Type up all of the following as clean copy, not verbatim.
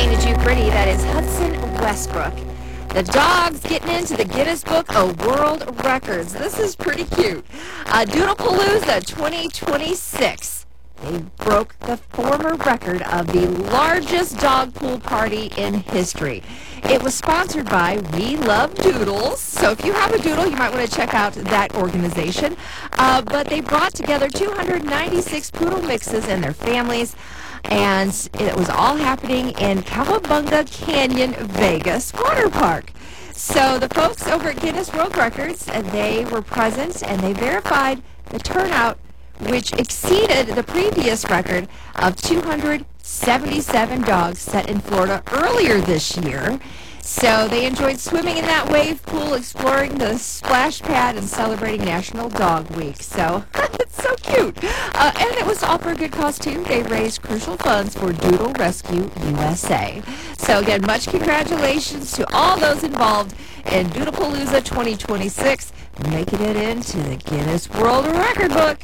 painted you pretty. That is Hudson Westbrook. The dog's getting into the Guinness Book of World Records. This is pretty cute. Doodlepalooza 2026. They broke the former record of the largest dog pool party in history. It was sponsored by We Love Doodles. So if you have a doodle, you might want to check out that organization. But they brought together 296 poodle mixes and their families. And it was all happening in Cowabunga Canyon, Vegas water park. So the folks over at Guinness World Records, they were present and they verified the turnout, which exceeded the previous record of 277 dogs set in Florida earlier this year. So they enjoyed swimming in that wave pool, exploring the splash pad, and celebrating National Dog Week. So it's so cute. And it was all for a good cause, too. They raised crucial funds for Doodle Rescue USA. So, again, much congratulations to all those involved in Doodlepalooza 2026, making it into the Guinness World Record Book.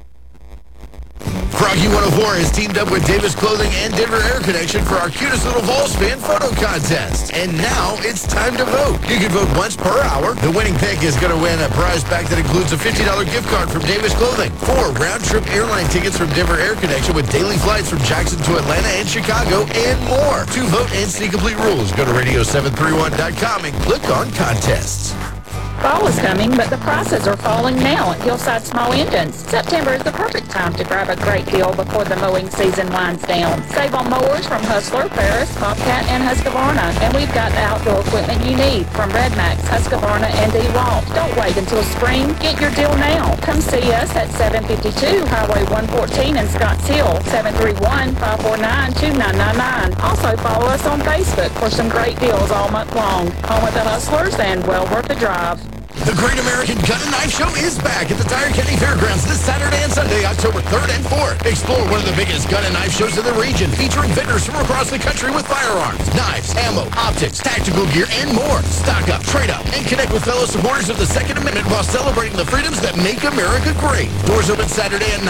Froggy 104 has teamed up with Davis Clothing and Denver Air Connection for our Cutest Little Vols fan photo contest. And now it's time to vote. You can vote once per hour. The winning pick is going to win a prize pack that includes a $50 gift card from Davis Clothing, 4 round-trip airline tickets from Denver Air Connection with daily flights from Jackson to Atlanta and Chicago, and more. To vote and see complete rules, go to radio731.com and click on contests. Fall is coming, but the prices are falling now at Hillside Small Engines. September is the perfect time to grab a great deal before the mowing season winds down. Save on mowers from Hustler, Ferris, Bobcat, and Husqvarna. And we've got the outdoor equipment you need from Redmax, Husqvarna, and DeWalt. Don't wait until spring. Get your deal now. Come see us at 752 Highway 114 in Scotts Hill, 731-549-2999. Also follow us on Facebook for some great deals all month long. Home of the Hustlers and well worth the drive. The Great American Gun and Knife Show is back at the Dyer County Fairgrounds this Saturday and Sunday, October 3rd and 4th. Explore one of the biggest gun and knife shows in the region, featuring vendors from across the country with firearms, knives, ammo, optics, tactical gear, and more. Stock up, trade up, and connect with fellow supporters of the Second Amendment while celebrating the freedoms that make America great. Doors open Saturday at 9